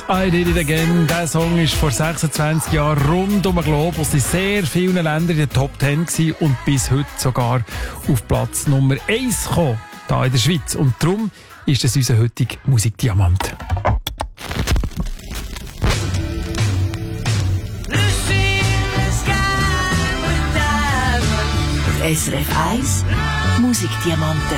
I Did It Again. Der Song ist vor 26 Jahren rund um den Globus in sehr vielen Ländern in den Top 10 gewesen und bis heute sogar auf Platz Nummer 1 gekommen, hier in der Schweiz. Und darum ist es unser heutiger Musikdiamant. SRF 1 Musikdiamanten.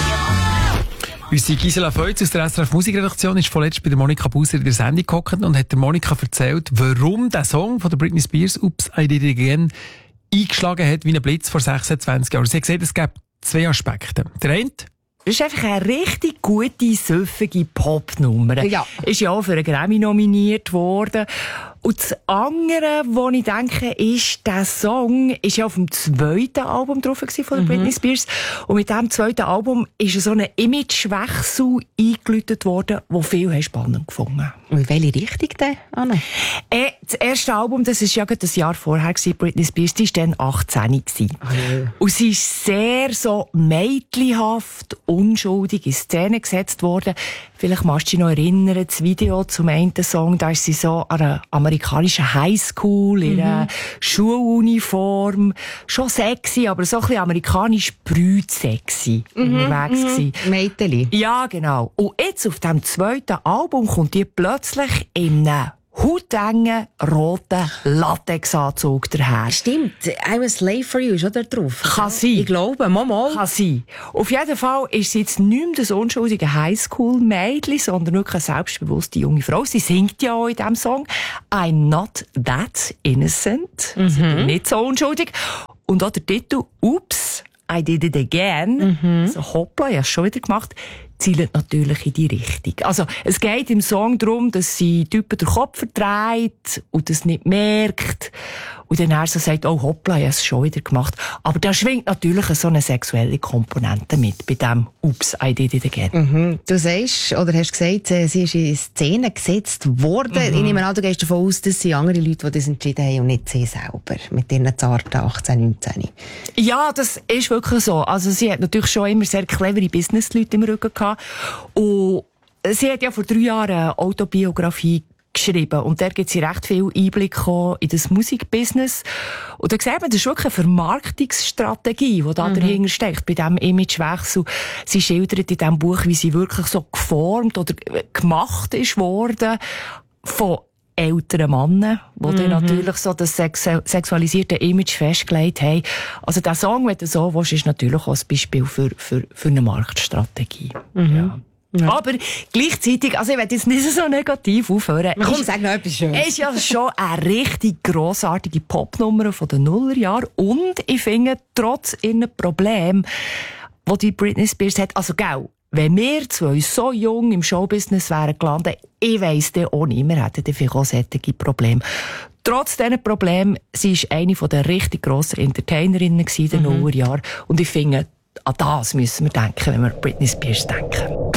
Unsere Gisela Feutz aus der SRF Musikredaktion ist vorletzt bei der Monika Buser in der Sendung gehockt und hat der Monika erzählt, warum der Song von der Britney Spears «Oops, I Did It Again» eingeschlagen hat wie ein Blitz vor 26 Jahren. Sie hat gesagt, es gibt zwei Aspekte. Der eine: das ist einfach eine richtig gute, süffige Popnummer. Ja. Ist ja auch für einen Grammy nominiert worden. Und das andere, was ich denke, ist, der Song ist ja auf dem zweiten Album drauf von der Britney Spears. Und mit diesem zweiten Album ist so ein Imagewechsel eingeläutet worden, der viele spannend gefunden haben. Und in welche Richtung denn, Anna? Das erste Album, das ist ja gerade das Jahr vorher gewesen, Britney Spears, die war dann 18 gewesen. Und sie ist sehr so mädchenhaft, unschuldig in Szene gesetzt worden. Vielleicht magst du dich noch erinnern, das Video zum einen Song, da ist sie so an einer amerikanischen Highschool, in einer Schuluniform. Schon sexy, aber so ein bisschen amerikanisch brütsexy unterwegs gewesen. Mädchen. Ja, genau. Und jetzt auf dem zweiten Album kommt die plötzlich in einem hautengen, roten Latexanzug daher. Stimmt. I'm a slave for you ist auch da drauf. Kann sein. Ich glaube, Mama. Kann sein. Auf jeden Fall ist sie jetzt nicht mehr das unschuldige Highschool-Mädchen, sondern wirklich eine selbstbewusste junge Frau. Sie singt ja auch in diesem Song «I'm not that innocent». Also nicht so unschuldig. Und auch der Titel «Oops, I did it again». So hoppla, ich habe es schon wieder gemacht. Zielt natürlich in die Richtung. Also, es geht im Song darum, dass sie Typen den Kopf verdreht und das nicht merkt. Und dann er so sagt, oh hoppla, ich habe es schon wieder gemacht. Aber da schwingt natürlich so eine sexuelle Komponente mit, bei dem «Oops, I did it again». Du sagst, oder hast gesagt, sie ist in Szene gesetzt worden. Ich nehme an, du gehst davon aus, dass sie andere Leute, die das entschieden haben und nicht sie selber, mit ihren zarten 18, 19. Ja, das ist wirklich so. Also, sie hat natürlich schon immer sehr clevere Businessleute im Rücken gehabt. Und sie hat ja vor 3 Jahren eine Autobiografie geschrieben. Und da gibt sie recht viel Einblick in das Musikbusiness. Und da sieht man, das ist wirklich eine Vermarktungsstrategie, die da dahinter steckt, bei diesem Imagewechsel. Sie schildert in diesem Buch, wie sie wirklich so geformt oder gemacht ist worden von älteren Männern, die dann natürlich so das sexualisierte Image festgelegt haben. Also der Song, wenn du so willst, ist natürlich auch ein Beispiel für eine Marktstrategie. Ja. Ja. Aber gleichzeitig, also ich will jetzt nicht so negativ aufhören. Komm, sag noch etwas Schönes. Es ist ja schon eine richtig grossartige Popnummer von den Nullerjahren. Und ich finde, trotz ihren Problemen, die die Britney Spears hat, also gell, wenn wir zwei so jung im Showbusiness wären gelandet, ich weiss dann auch nicht, wir hätten vielleicht auch solche Probleme. Trotz diesen Problemen, sie war eine der richtig grossen Entertainerinnen in den Nullerjahren. Und ich finde, an das müssen wir denken, wenn wir an Britney Spears denken.